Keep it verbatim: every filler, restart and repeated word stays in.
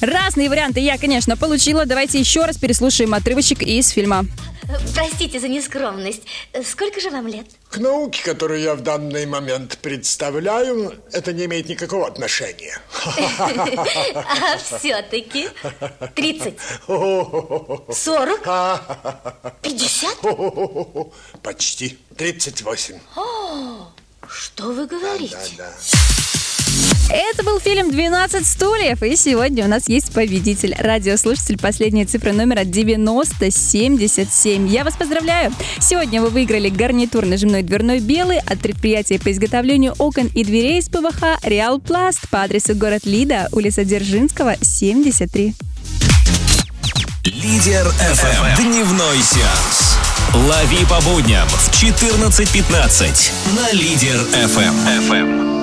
Разные варианты я, конечно, получила. Давайте еще раз переслушаем отрывочек из фильма. Простите за нескромность. Сколько же вам лет? К науке, которую я в данный момент представляю, это не имеет никакого отношения. А все-таки тридцать, сорок, пятьдесят? Почти. тридцать восемь. Что вы говорите? Да, да. Это был фильм «двенадцать стульев», и сегодня у нас есть победитель. Радиослушатель, последняя цифра номера девяносто семьдесят семь. Я вас поздравляю! Сегодня вы выиграли гарнитур нажимной дверной белый от предприятия по изготовлению окон и дверей из ПВХ «Реал Пласт» по адресу город Лида, улица Дзержинского, семьдесят три. Лидер эф эм. Дневной сеанс. Лови по будням в четырнадцать пятнадцать на Лидер эф эм.